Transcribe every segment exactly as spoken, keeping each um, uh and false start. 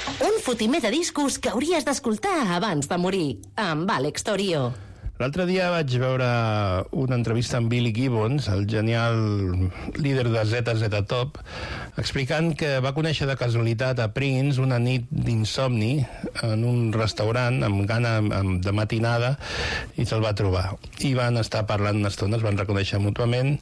Un fotimer de discos que hauries d'escoltar abans de morir, amb Àlex Torio. L'altre dia vaig veure una entrevista amb Billy Gibbons, el genial líder de Z Z Top, explicant que va conèixer de casualitat a Prince una nit d'insomni en un restaurant amb gana de matinada i se'l va trobar. I van estar parlant una estona, es van reconèixer mútuament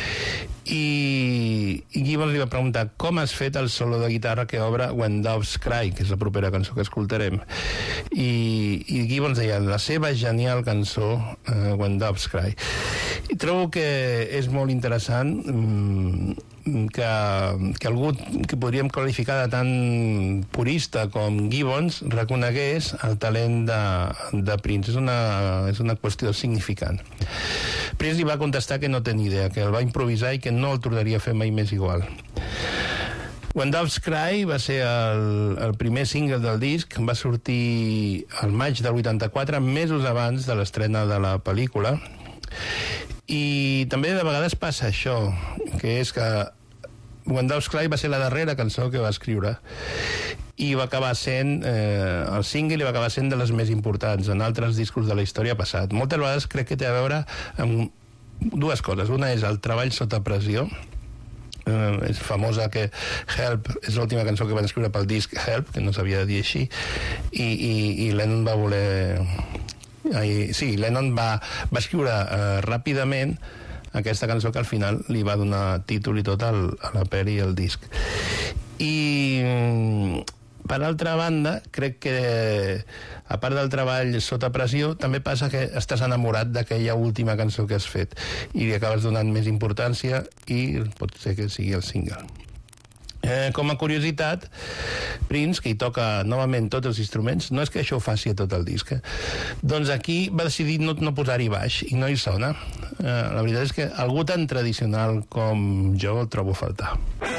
i, i Gibbons li va preguntar com has fet el solo de guitarra que obre When Doves Cry, que és la propera cançó que escoltarem. I, i Gibbons deia la seva genial cançó uh, When Doves Cry. I trobo que és molt interessant um, que, que algú que podríem qualificar de tan purista com Gibbons reconegués el talent de, de Prince. És una, és una qüestió significant. Prince li va contestar que no tenia idea, que el va improvisar i que no el tornaria a fer mai més igual. When Doves Cry va ser el, el primer single del disc, va sortir al maig del vuitanta-quatre, mesos abans de l'estrena de la pel·lícula, i també de vegades passa això, que és que When Doves Cry va ser la darrera cançó que va escriure i va acabar sent eh, el single i va acabar sent de les més importants en altres discos de la història passat. Moltes vegades crec que té a veure amb dues coses. Una és el treball sota pressió. Uh, és famosa que Help és l'última cançó que van escriure pel disc Help, que no s'havia de dir així, i, i, i Lennon va voler I, sí, Lennon va, va escriure uh, ràpidament aquesta cançó que al final li va donar títol i tot al, a la pel·li i al disc. I per altra banda, crec que a part del treball sota pressió, també passa que estàs enamorat d'aquella última cançó que has fet i li acabes donant més importància i pot ser que sigui el single. Eh, com a curiositat, Prince, que hi toca novament tots els instruments, no és que això ho faci a tot el disc, eh? Doncs aquí va decidir no, no posar-hi baix i no hi sona. Eh, la veritat és que algú tan tradicional com jo el trobo a faltar.